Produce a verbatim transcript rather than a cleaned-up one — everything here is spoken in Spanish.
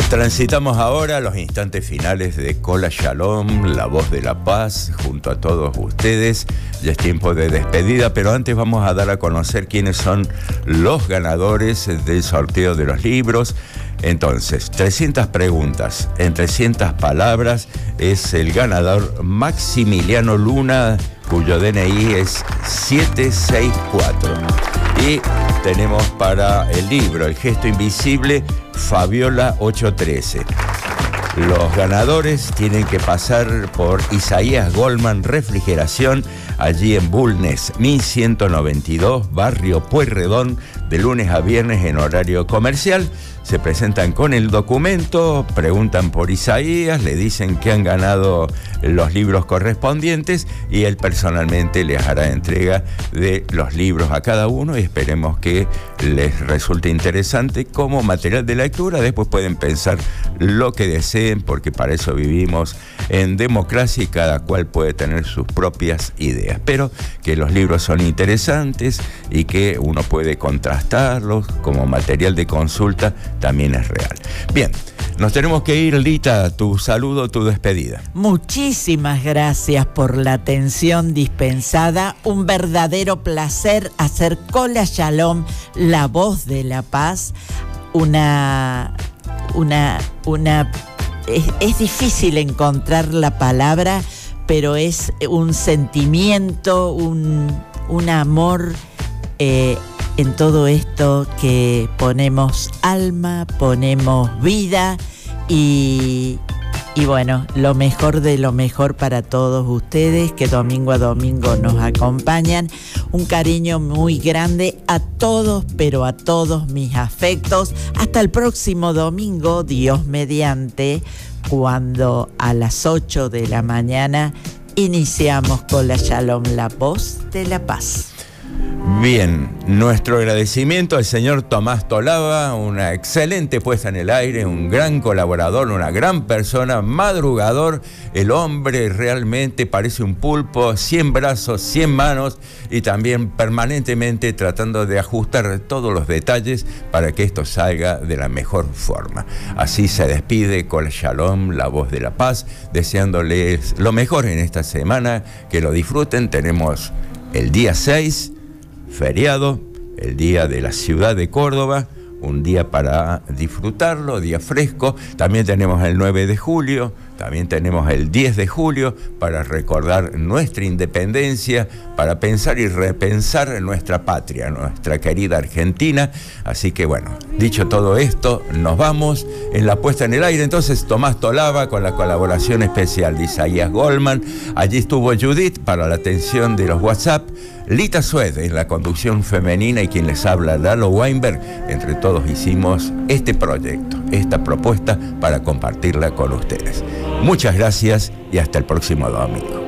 Transitamos ahora los instantes finales de Cola Shalom, la voz de la paz, junto a todos ustedes. Ya es tiempo de despedida, pero antes vamos a dar a conocer quiénes son los ganadores del sorteo de los libros. Entonces, trescientas preguntas en trescientas palabras es el ganador Maximiliano Luna, cuyo D N I es siete seis cuatro. Y tenemos para el libro El gesto invisible, Fabiola ocho trece. Los ganadores tienen que pasar por Isaías Goldman Refrigeración, allí en Bulnes mil ciento noventa y dos, barrio Pueyrredón, de lunes a viernes en horario comercial. Se presentan con el documento, preguntan por Isaías, le dicen que han ganado los libros correspondientes y él personalmente les hará entrega de los libros a cada uno y esperemos que les resulte interesante como material de lectura. Después pueden pensar lo que deseen, porque para eso vivimos en democracia y cada cual puede tener sus propias ideas, pero que los libros son interesantes y que uno puede contrastarlos como material de consulta también es real. Bien, nos tenemos que ir, Lita, tu saludo, tu despedida. Muchísimas gracias por la atención dispensada. Un verdadero placer hacer Cola Shalom, la voz de la paz. Una, una, una, es, es difícil encontrar la palabra, pero es un sentimiento, un, un amor eh, en todo esto que ponemos alma, ponemos vida y, y bueno, lo mejor de lo mejor para todos ustedes que domingo a domingo nos acompañan. Un cariño muy grande a todos, pero a todos mis afectos. Hasta el próximo domingo, Dios mediante, cuando a las ocho de la mañana iniciamos Cola Shalom, la voz de la paz. Bien, nuestro agradecimiento al señor Tomás Tolaba, una excelente puesta en el aire, un gran colaborador, una gran persona, madrugador. El hombre realmente parece un pulpo, cien brazos, cien manos y también permanentemente tratando de ajustar todos los detalles para que esto salga de la mejor forma. Así se despide Cola Shalom, la voz de la paz, deseándoles lo mejor en esta semana, que lo disfruten. Tenemos el día seis, feriado, el día de la ciudad de Córdoba, un día para disfrutarlo, día fresco. También tenemos el nueve de julio, también tenemos el diez de julio para recordar nuestra independencia, para pensar y repensar nuestra patria, nuestra querida Argentina. Así que bueno, dicho todo esto, nos vamos en la puesta en el aire. Entonces, Tomás Tolaba con la colaboración especial de Isaías Goldman. Allí estuvo Judith para la atención de los WhatsApp, Lita Sued en la conducción femenina y quien les habla, Lalo Weinberg. Entre todos hicimos este proyecto, esta propuesta para compartirla con ustedes. Muchas gracias y hasta el próximo domingo.